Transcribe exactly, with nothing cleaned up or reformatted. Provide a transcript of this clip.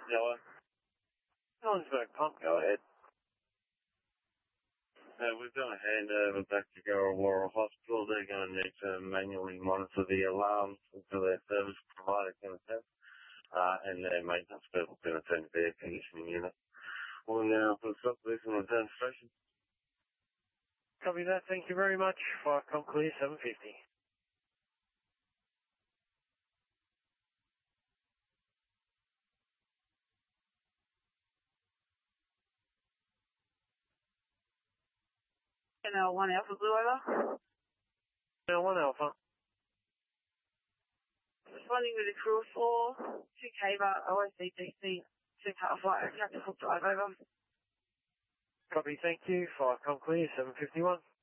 Yellow. Ellensburg pump, go ahead. Uh, we've got a handover back to Gurrawara Hospital. They're going to need to manually monitor the alarms until their service provider can attend. Uh, and their maintenance people can attend to the air conditioning unit. We'll now put a stop to this and return to station. Copy that, thank you very much. Fire com clear seven fifty. N L one Alpha Blue over. N L one Alpha. Responding with a crew of four, two K bar, O S D D C, two car flight, Captain Hook Drive over. Copy, thank you. Fire com clear seven fifty-one.